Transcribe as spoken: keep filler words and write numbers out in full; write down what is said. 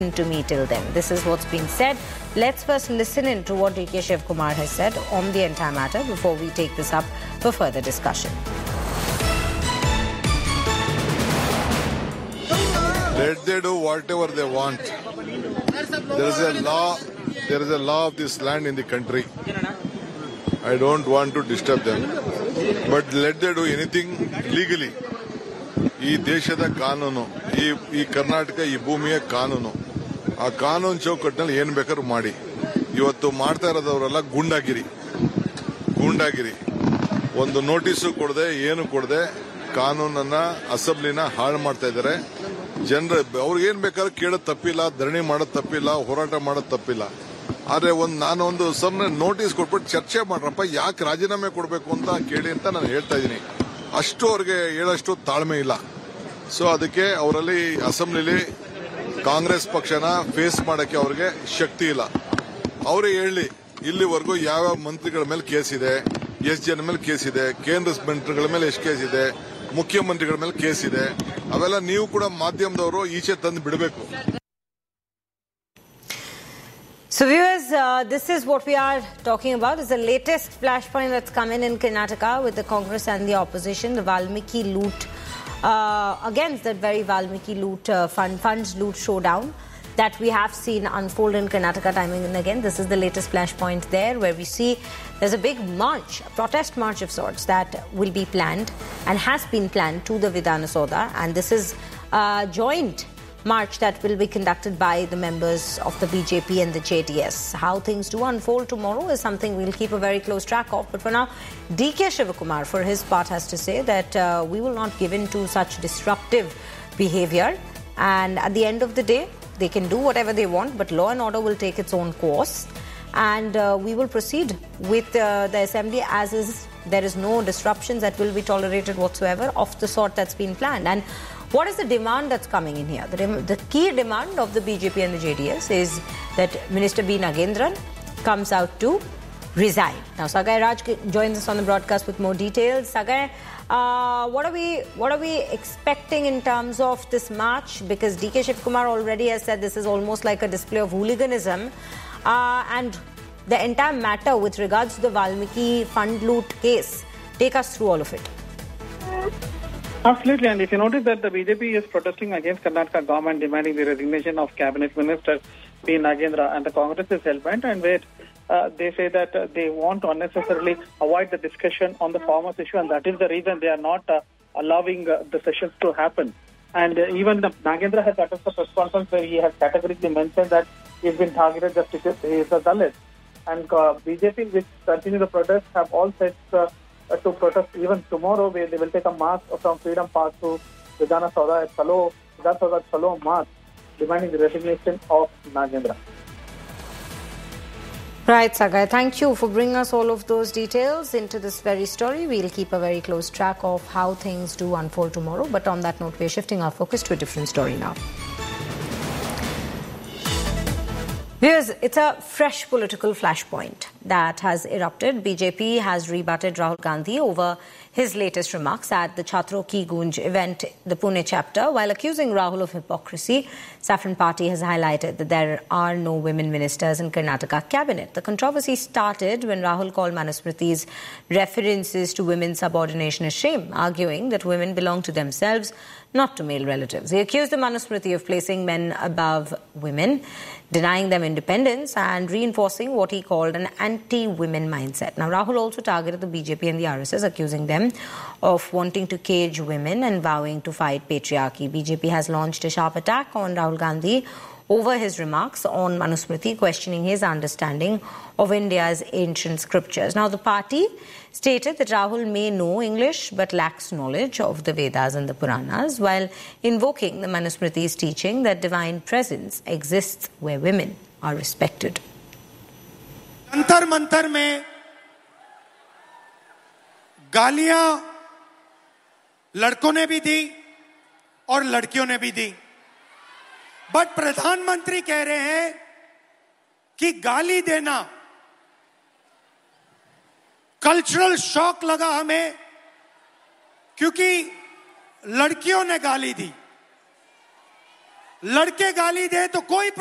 to me till then. This is what's being said. Let's first listen in to what D K Shivkumar has said on the entire matter before we take this up for further discussion. Let them do whatever they want. There is a law. There is a law of this land in the country. I don't want to disturb them, but let them do anything legally. ಈ ದೇಶದ ಕಾನೂನು, ಈ ಈ ಕರ್ನಾಟಕ ಈ ಭೂಮಿಯ ಕಾನೂನು, ಆ ಕಾನೂನು ಚೌಕಟ್ಟಿನಲ್ಲಿ ಏನ್ ಬೇಕಾದ್ರೂ ಮಾಡಿ. ಇವತ್ತು ಮಾಡ್ತಾ ಇರೋದವರೆಲ್ಲ ಗುಂಡಾಗಿರಿ ಗುಂಡಾಗಿರಿ ಒಂದು ನೋಟಿಸು ಕೊಡದೆ ಏನು ಕೊಡದೆ ಕಾನೂನನ್ನ ಅಸೆಂಬ್ಲಿನ ಹಾಳು ಮಾಡ್ತಾ ಇದ್ದಾರೆ. ಜನರ ಅವ್ರಿಗೆ ಏನ್ ಬೇಕಾದ್ರೂ ಕೇಳೋದು ತಪ್ಪಿಲ್ಲ, ಧರಣಿ ಮಾಡೋದು ತಪ್ಪಿಲ್ಲ, ಹೋರಾಟ ಮಾಡೋದು ತಪ್ಪಿಲ್ಲ. ಆದ್ರೆ ಒಂದು ನಾನು ಒಂದು ಸುಮ್ಮನೆ ನೋಟಿಸ್ ಕೊಟ್ಬಿಟ್ಟು ಚರ್ಚೆ ಮಾಡ್ರಪ್ಪ, ಯಾಕೆ ರಾಜೀನಾಮೆ ಕೊಡಬೇಕು ಅಂತ ಕೇಳಿ ಅಂತ ನಾನು ಹೇಳ್ತಾ ಇದ್ದೀನಿ. ಅಷ್ಟು ಅವ್ರಿಗೆ ಹೇಳಷ್ಟು ತಾಳ್ಮೆ ಇಲ್ಲ. ಸೊ ಅದಕ್ಕೆ ಅವರಲ್ಲಿ ಅಸೆಂಬ್ಲಿಲಿ ಕಾಂಗ್ರೆಸ್ ಪಕ್ಷನ ಫೇಸ್ ಮಾಡಕ್ಕೆ ಅವ್ರಿಗೆ ಶಕ್ತಿ ಇಲ್ಲ. ಅವರೇ ಹೇಳಿ ಇಲ್ಲಿವರೆಗೂ ಯಾವ ಮಂತ್ರಿಗಳ ಮೇಲೆ ಕೇಸ್ ಇದೆ, ಎಷ್ಟು ಜನ ಮೇಲೆ ಕೇಸ್ ಇದೆ, ಕೇಂದ್ರ ಮಂತ್ರಿಗಳ ಮೇಲೆ ಎಷ್ಟು ಕೇಸ್ ಇದೆ, ಮುಖ್ಯಮಂತ್ರಿಗಳ ಮೇಲೆ ಕೇಸ್ ಇದೆ, ಅವೆಲ್ಲ ನೀವು ಕೂಡ ಮಾಧ್ಯಮದವರು ಈಚೆ ತಂದು ಬಿಡಬೇಕು. So viewers, uh, this is what we are talking about. It's the latest flashpoint that's come in in Karnataka with the Congress and the opposition. The Valmiki loot, uh, against that very Valmiki loot, uh, fund, funds loot showdown that we have seen unfold in Karnataka time and again. This is the latest flashpoint there, where we see there's a big march, a protest march of sorts that will be planned and has been planned to the Vidhana Soda. And this is a joint march that will be conducted by the members of the B J P and the J D S. How things do unfold tomorrow is something we'll keep a very close track of. But for now, D K Shivkumar, for his part, has to say that uh, we will not give in to such disruptive behavior. And at the end of the day, they can do whatever they want, but law and order will take its own course. And uh, we will proceed with uh, the assembly as is. There is no disruptions that will be tolerated whatsoever of the sort that's been planned. And what is the demand that's coming in here? The, dem- the key demand of the B J P and the J D S is that Minister B. Nagendran comes out to resign. Now, Sagai Raj joins us on the broadcast with more details. Sagai, uh, what are we what are we expecting in terms of this march? Because D K Shivkumar already has said this is almost like a display of hooliganism. Uh, and the entire matter with regards to the Valmiki fund loot case. Take us through all of it. Absolutely, and if you notice that the B J P is protesting against Karnataka government demanding the resignation of Cabinet Minister P. Nagendra, and the Congress is hell-bent, and where uh, they say that uh, they want to unnecessarily avoid the discussion on the farmers issue, and that is the reason they are not uh, allowing uh, the sessions to happen. And uh, even the Nagendra has addressed the press conference where he has categorically mentioned that he's been targeted just because he is a Dalit. And uh, B J P, which continue the protest, have all said uh, to protest even tomorrow, where they will take a march from Freedom Park to Vidhana Soda at Chalo, Vidhana Soda Chalo march, demanding the resignation of Nagendra. Right, Sagai. Thank you for bringing us all of those details into this very story. We'll keep a very close track of how things do unfold tomorrow. But on that note, we're shifting our focus to a different story now. Viewers, it's a fresh political flashpoint that has erupted. B J P has rebutted Rahul Gandhi over his latest remarks at the Chhatro Ki Gunj event, the Pune chapter. While accusing Rahul of hypocrisy, Saffron Party has highlighted that there are no women ministers in Karnataka cabinet. The controversy started when Rahul called Manusmriti's references to women's subordination a shame, arguing that women belong to themselves, not to male relatives. He accused the Manusmriti of placing men above women, denying them independence and reinforcing what he called an anti-women mindset. Now, Rahul also targeted the B J P and the R S S, accusing them of wanting to cage women and vowing to fight patriarchy. B J P has launched a sharp attack on Rahul Gandhi over his remarks on Manusmriti, questioning his understanding of India's ancient scriptures. Now, the party stated that Rahul may know English but lacks knowledge of the Vedas and the Puranas, while invoking the Manusmriti's teaching that divine presence exists where women are respected. अंतर मंतर में गालियां लड़कों ने भी दी और लड़कियों ने भी दी, बट प्रधानमंत्री कह रहे हैं कि गाली देना कल्चरल शॉक लगा हमें, क्योंकि लड़कियों ने गाली दी। लड़के गाली दे तो कोई